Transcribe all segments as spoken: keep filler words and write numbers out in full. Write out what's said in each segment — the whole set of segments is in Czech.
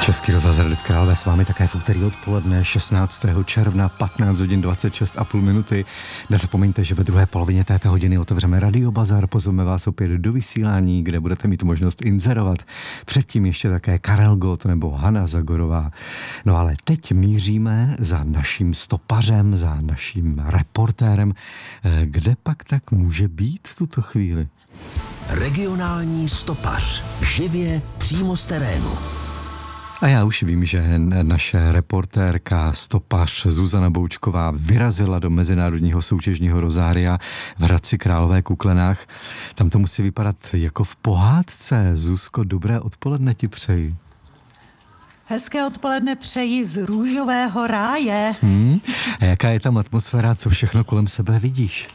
Český rozhlas Hradec Králové s vámi také v úterý odpoledne šestnáctého června patnáct hodin dvacet šest a půl minuty. Nezapomeňte, že ve druhé polovině této hodiny otevřeme Radio Bazar, pozveme vás opět do vysílání, kde budete mít možnost inzerovat. Předtím ještě také Karel Gott nebo Hana Zagorová. No ale teď míříme za naším stopařem, za naším reportérem. Kde pak tak může být v tuto chvíli? Regionální stopař. Živě přímo z terénu. A já už vím, že naše reportérka, stopař Zuzana Boučková vyrazila do Mezinárodního soutěžního rozária v Hradci Králové Kuklenách. Tam to musí vypadat jako v pohádce. Zuzko, dobré odpoledne ti přeji. Hezké odpoledne přeji z růžového ráje. Hmm. A jaká je tam atmosféra, co všechno kolem sebe vidíš?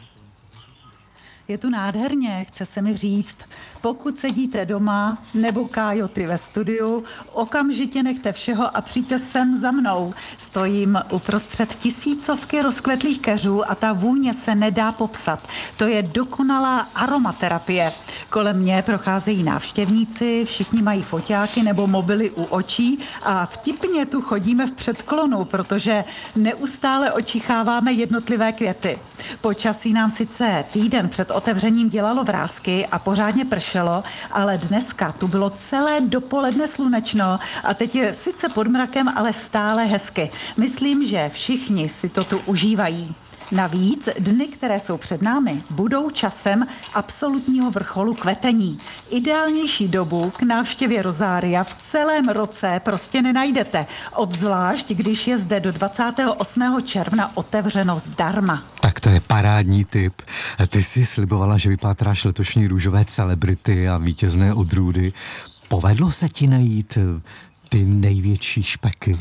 Je tu nádherně, chce se mi říct, pokud sedíte doma nebo Kájoty ve studiu, okamžitě nechte všeho a přijďte sem za mnou. Stojím uprostřed tisícovky rozkvetlých keřů a ta vůně se nedá popsat. To je dokonalá aromaterapie. Kolem mě procházejí návštěvníci, všichni mají foťáky nebo mobily u očí a vtipně tu chodíme v předklonu, protože neustále očicháváme jednotlivé květy. Počasí nám sice týden před otevřením dělalo vrásky a pořádně pršelo, ale dneska tu bylo celé dopoledne slunečno a teď je sice pod mrakem, ale stále hezky. Myslím, že všichni si to tu užívají. Navíc dny, které jsou před námi, budou časem absolutního vrcholu kvetení. Ideálnější dobu k návštěvě rozária v celém roce prostě nenajdete. Obzvlášť, když je zde do dvacátého osmého června otevřeno zdarma. Tak to je parádní tip. Ty jsi slibovala, že vypátráš letošní růžové celebrity a vítězné odrůdy. Povedlo se ti najít ty největší špeky?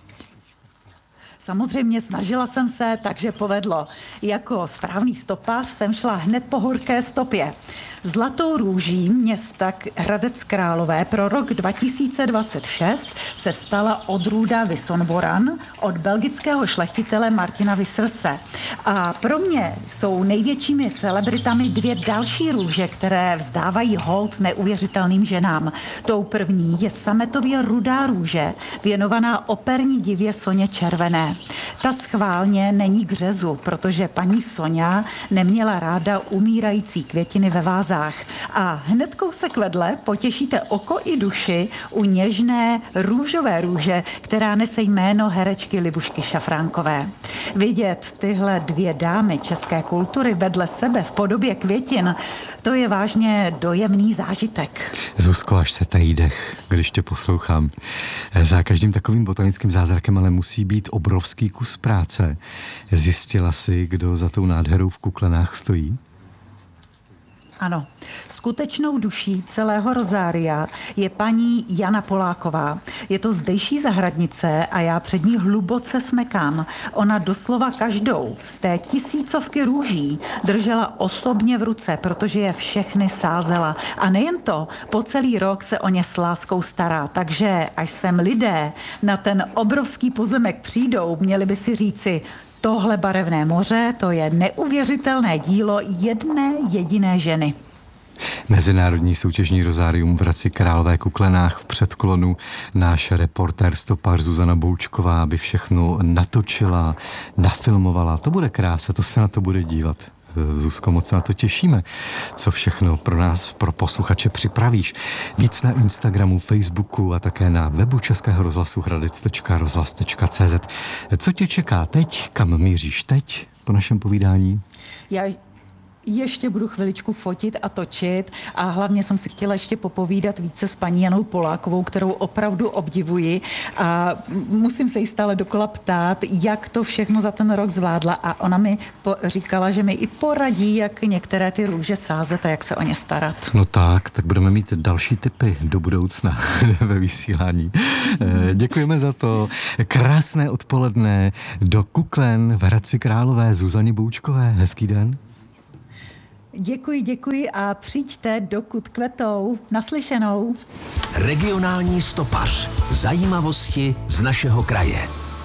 Samozřejmě snažila jsem se, takže povedlo. Jako správný stopař jsem šla hned po horké stopě. Zlatou růží města Hradec Králové pro rok dva tisíce dvacet šest se stala odrůda Wisonboran od belgického šlechtitele Martina Visserse. A pro mě jsou největšími celebritami dvě další růže, které vzdávají hold neuvěřitelným ženám. Tou první je sametově rudá růže, věnovaná operní divě Soně Červené. Ta schválně není k řezu, protože paní Soňa neměla ráda umírající květiny ve vázách. A hned kousek vedle potěšíte oko i duši u něžné růžové růže, která nese jméno herečky Libušky Šafránkové. Vidět tyhle dvě dámy české kultury vedle sebe v podobě květin, to je vážně dojemný zážitek. Zuzko, až se tají dech, když tě poslouchám. Za každým takovým botanickým zázrakem ale musí být obrovský kus práce. Zjistila jsi, kdo za tou nádherou v Kuklenách stojí? Ano, skutečnou duší celého rozária je paní Jana Poláková. Je to zdejší zahradnice a já před ní hluboce smekám. Ona doslova každou z té tisícovky růží držela osobně v ruce, protože je všechny sázela. A nejen to, po celý rok se o ně s láskou stará. Takže až sem lidé na ten obrovský pozemek přijdou, měli by si říci: tohle barevné moře, to je neuvěřitelné dílo jedné jediné ženy. Mezinárodní soutěžní rozárium v Hradci Králové Kuklenách v předklonu. Náš reportér, stopař Zuzana Boučková by všechno natočila, nafilmovala. To bude krása, to se na to bude dívat. Zuzko, moc se na to těšíme, co všechno pro nás, pro posluchače připravíš. Víc na Instagramu, Facebooku a také na webu Českého rozhlasu hradec tečka rozhlas tečka cé zet. Co tě čeká teď? Kam míříš teď po našem povídání? Já ještě budu chviličku fotit a točit a hlavně jsem si chtěla ještě popovídat více s paní Janou Polákovou, kterou opravdu obdivuji a musím se jí stále dokola ptát, jak to všechno za ten rok zvládla a ona mi po- říkala, že mi i poradí, jak některé ty růže sázet a jak se o ně starat. No tak, tak budeme mít další tipy do budoucna ve vysílání. Děkujeme za to. Krásné odpoledne do Kuklen v Hradci Králové. Zuzaně Boučkové. Hezký den. Děkuji, děkuji a přijďte, dokud kvetou. Naslyšenou. Regionální stopař. Zajímavosti z našeho kraje.